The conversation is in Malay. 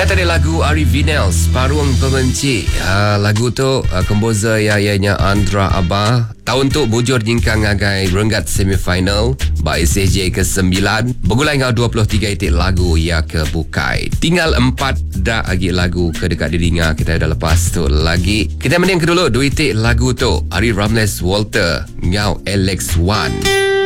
Kita tadi lagu Ari Vinels, Parung Pembenci. Lagu tu komposer ianya Andra Abah. Tahun tu bujur jingkang ngagai renggat semifinal ba SCJ ke-9. Bergulai dengan 23 itik lagu ia ke bukai. Tinggal 4 dah lagi lagu ke dekat didengar kita dah lepas tu lagi. Kita mending ke dulu 2 itik lagu tu. Ari Ramles Walter ngau Alex One.